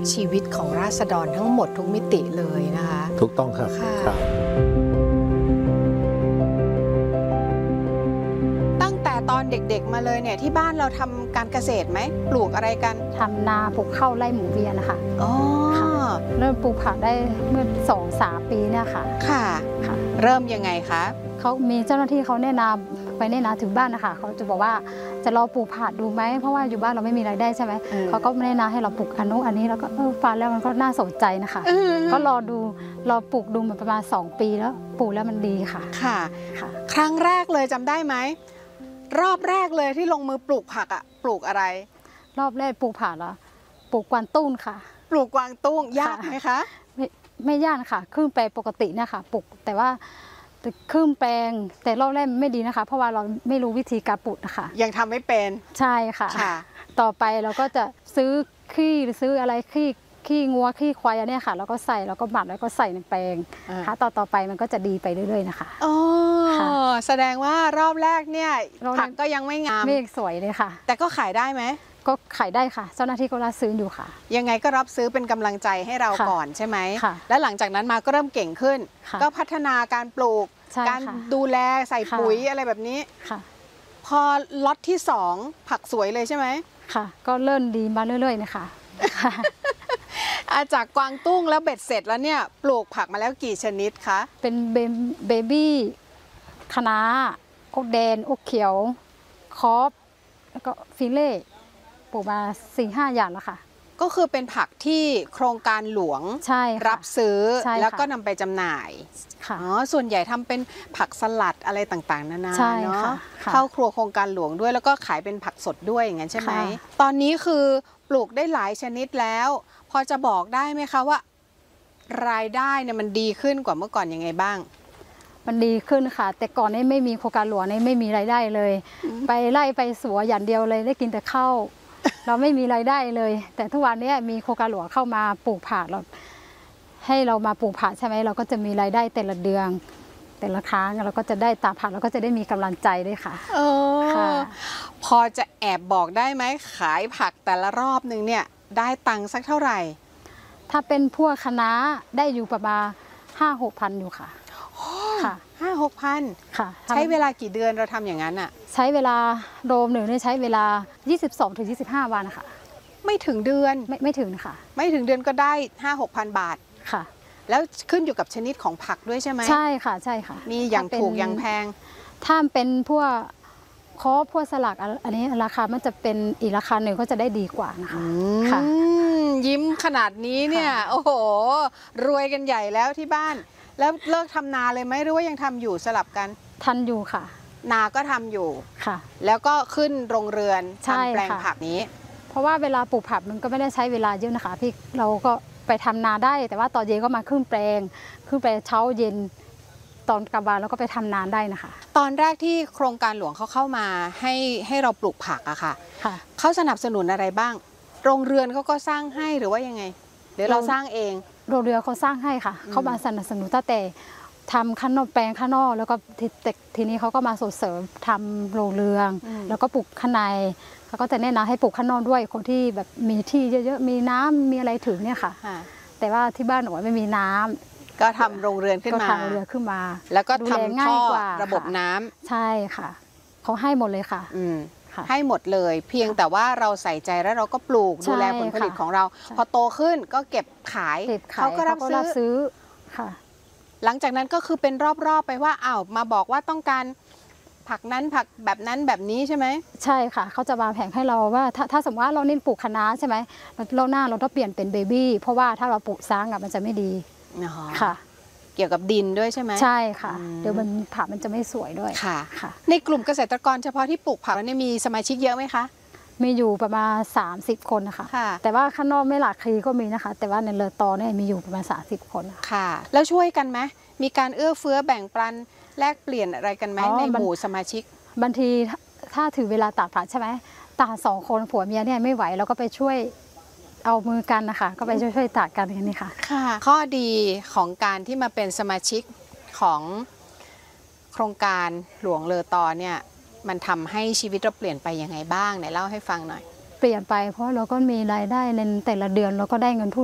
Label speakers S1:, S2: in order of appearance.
S1: ชีวิตของราษฎรทั้งหมดทุกมิติเลยนะคะ
S2: ถูกต้องครับครับ
S1: ตั้งแต่ตอนเด็กๆมาเลยเนี่ยที่บ้านเราทำการเกษตรไหมปลูกอะไรกัน
S3: ทำนาปลูกข้าวไร่หมุนเวียนนะคะ
S1: อ๋อ
S3: เริ่มปลูกผักได้เมื่อ 2-3 ปีเนี่ยค่ะ
S1: ค่ะเริ่มยังไงคะ
S3: เขามีเจ้าหน้าที่เขาแนะนำไปแนะนำถึงบ้านนะคะเขาจะบอกว่าจะลองปลูกผักดูไหมเพราะว่าอยู่บ้านเราไม่มีรายได้ใช่ไหมเขาก็แนะนำให้เราปลูกอันนู้นอันนี้แล้วก็ฟังแล้วมันก็น่าสนใจนะคะก็รอปลูกดูมาประมาณ2 ปีแล้วปลูกแล้วมันดีค่ะ
S1: ค่ะครั้งแรกเลยจำได้ไหมรอบแรกเลยที่ลงมือปลูกผักอ่ะปลูกอะไร
S3: รอบแรกปลูกผักแล้วปลูกกวางตุ้งค่ะ
S1: ปลูกกวางตุ้งยากไหมคะ
S3: ไม่ยากค่ะครึ่งแปลงปกตินะคะปลูกแต่ว่าครึ่งแปลงแต่รอบแรกไม่ดีนะคะเพราะว่าเราไม่รู้วิธีการปลูกนะคะ
S1: ยังทำไม่เป็น
S3: ใช่ค่ะต่อไปเราก็จะซื้อขี้หรือซื้ออะไรขี้งัวขี้ควายเนี่ยค่ะแล้วก็ใส่แล้วก็หมักแล้วก็ใส่ในแปลงค่ะต่อไปมันก็จะดีไปเรื่อยๆนะคะ
S1: อ๋อแสดงว่ารอบแรกเนี่ยผักก็ยังไม่งาม
S3: ไม่สวยเลยค่ะ
S1: แต่ก็ขายได้ไหม
S3: ก็ขายได้ค่ะเจ้าหน้าที่ก็รับซื้ออยู่ค่ะ
S1: ยังไงก็รับซื้อเป็นกำลังใจให้เราก่อนใช่ไหมแล้วหลังจากนั้นมาก็เริ่มเก่งขึ้นก็พัฒนาการปลูกการดูแลใส่ปุ๋ยอะไรแบบนี้พอล็อตที่2ผักสวยเลยใช่ไหม
S3: ค่ะก็เริ่มดีมาเรื่อยๆนะคะ
S1: จากกวางตุ้งแล้วเบ็ดเสร็จแล้วเนี่ยปลูกผักมาแล้วกี่ชนิดคะ
S3: เป็นเบบี้คะน้าอกแดงอกเขียวคอฟแล้วก็ฟิเล่ปลูกมา 4-5 อย่างแล้วค่ะ
S1: ก็คือเป็นผักที่โครงการหลวงรับซื้อแล้วก็นำไปจำหน่ายส่วนใหญ่ทำเป็นผักสลัดอะไรต่างๆนานาเนาะเข้าครัวโครงการหลวงด้วยแล้วก็ขายเป็นผักสดด้วยอย่างนั้นใช่ไหมตอนนี้คือปลูกได้หลายชนิดแล้วพอจะบอกได้ไหมคะว่ารายได้เนี่ยมันดีขึ้นกว่าเมื่อก่อนยังไงบ้าง
S3: มันดีขึ้นค่ะแต่ก่อนนี้ไม่มีโครงการหลวงนี่ไม่มีรายได้เลยไปไล่ไปสวนอย่างเดียวเลยได้กินแต่ข้าวเราไม่มีรายได้เลยแต่ทุกวันนี้มีโครงการหลวงเข้ามาปลูกผักเราให้เรามาปลูกผักใช่ไหมเราก็จะมีรายได้แต่ละเดือนแต่ละครั้งเราก็จะได้ตาผักเราก็จะได้มีกำลังใจด้วยค่ะ
S1: พอจะแอบบอกได้ไหมขายผักแต่ละรอบนึงเนี่ยได้ตังค์สักเท่าไหร่
S3: ถ้าเป็นพวกคะน้าได้อยู่ประมาณ5-6 พันอยู่ค่ะ
S1: ค่ะ5-6 พัน
S3: ค่ะ
S1: ใช้เวลากี่เดือนเราทำอย่างนั้นอ่ะ
S3: ใช้เวลาโดมหนึ่งใช้เวลา22-25 วันค่ะ
S1: ไม่ถึงเดือน
S3: ไม่ถึงค่ะ
S1: ไม่ถึงเดือนก็ได้ 5-6 พันบาท
S3: ค่ะ
S1: แล้วขึ้นอยู่กับชนิดของผักด้วยใช่ไหม
S3: ใช่ค่ะใช่ค่ะ
S1: มีอย่างถูกอย่างแพง
S3: ถ้าเป็นพวกคอพวกสลักอันนี้ราคามันจะเป็นอีกราคาหนึ่งก็จะได้ดีกว่านะคะค่ะ
S1: ยิ้มขนาดนี้เนี่ยโอ้โหรวยกันใหญ่แล้วที่บ้านแล้วเลิกทำนาเลยไหมหรือว่ายังทำอยู่สลับกัน
S3: ทันอยู่ค่ะ
S1: นาก็ทำอยู่
S3: ค่ะ
S1: แล้วก็ขึ้นโรงเรือนทำแปลงผักนี้
S3: เพราะว่าเวลาปลูกผักมันก็ไม่ได้ใช้เวลาเยอะนะคะพี่เราก็ไปทำนาได้แต่ว่าตอนเย็นก็มาขึ้นแปลงเช้าเย็นตอนกลางวันแล้วก็ไปทำนาได้นะคะ
S1: ตอนแรกที่โครงการหลวงเขาเข้ามาให้เราปลูกผักอะค่ะเขาสนับสนุนอะไรบ้างโรงเรือนเขาก็สร้างให้หรือว่ายังไงเดี๋ยวเราสร้างเอง
S3: โรงเรือนเขาสร้างให้ค่ะเขามาสนับสนุนตั้งแต่ทำข้างนอกแปลงข้างนอกแล้วก็ทีนี้เขาก็มาส่งเสริมทำโรงเรือนแล้วก็ปลูกข้างในเขาก็จะแนะนำให้ปลูกข้างนอกด้วยคนที่แบบมีที่เยอะๆมีน้ำมีอะไรถึงเนี่ยค่ะแต่ว่าที่บ้านหนูไม่มีน้ำ
S1: ก็ทำโรงเรือนขึ้นมาแล้วก็ทำท่อระบบน้ำ
S3: ใช่ค่ะเขาให้หมดเลยค่ะ
S1: ให้หมดเลยเพียงแต่ว่าเราใส่ใจแล้วเราก็ปลูกดูแลผลผลิตของเราพอโตขึ้นก็เก็บขายเขาก็รับซื้อ
S3: ค่ะ
S1: หลังจากนั้นก็คือเป็นรอบๆไปว่ามาบอกว่าต้องการผักนั้นผักแบบนั้นแบบนี้ใช่ไหม
S3: ใช่ค่ะเขาจะวางแผนให้เราว่าถ้าสมมติว่าเราเน้นปลูกคะน้าใช่ไหมเราหน้าเราต้องเปลี่ยนเป็นเบบี้เพราะว่าถ้าเราปลูกซ้ำมันจะไม่ดีค่ะ
S1: เกี่ยวกับดินด้วยใช่ไหม
S3: ใช่ค่ะเดี๋ยวผักมันจะไม่สวยด้วย
S1: ค่ะในกลุ่มเกษตรกรเฉพาะที่ปลูกผักแล้วมีสมาชิกเยอะไหมคะ
S3: มีอยู่ประมาณ30 คนนะคะแต่ว่าข้างนอกไม่หลากคลีก็มีนะคะแต่ว่าในเลอตอเนี่ยมีอยู่ประมาณ30 คน
S1: ค่ะแล้วช่วยกันไหมมีการเอื้อเฟื้อแบ่งปันแลกเปลี่ยนอะไรกันไหมในหมู่สมาชิก
S3: บางทีถ้าถือเวลาตากผักใช่ไหมตาก2 คนผัวเมียเนี่ยไม่ไหวเราก็ไปช่วยเอามือกันนะคะก็ไปช่วยตากกันอย่างนี้ค่ะ
S1: ข้อดีของการที่มาเป็นสมาชิกของโครงการหลวงเลอตอเนี่ยมันทำให้ชีวิตเราเปลี่ยนไปยังไงบ้างไหนเล่าให้ฟังหน่อย
S3: เปลี่ยนไปเพราะเราก็มีรายได้ในแต่ละเดือนเราก็ได้เงินทุน